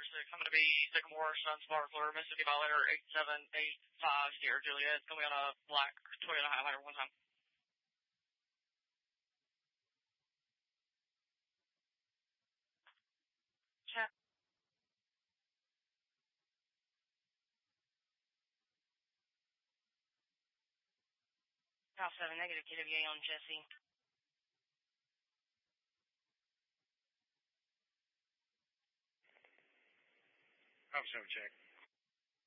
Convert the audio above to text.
6. I'm going to be Sycamore Sun Sparkler, Mississippi Violator 8785 Sierra Juliet. It's going to be on a black Toyota Highlander one time. Chat. House 7 negative KWA on Jesse. House 7 check.